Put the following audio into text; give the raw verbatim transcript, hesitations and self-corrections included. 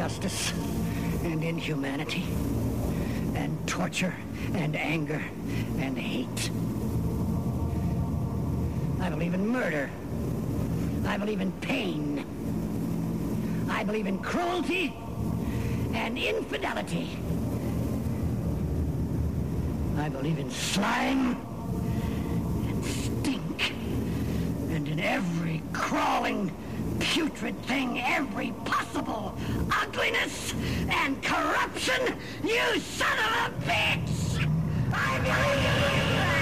injustice and inhumanity and torture and anger and hate. I believe in murder. I believe in pain. I believe in cruelty and infidelity. I believe in slime and stink and in every crawling, putrid thing, every possible ugliness and corruption, you son of a bitch! I believe in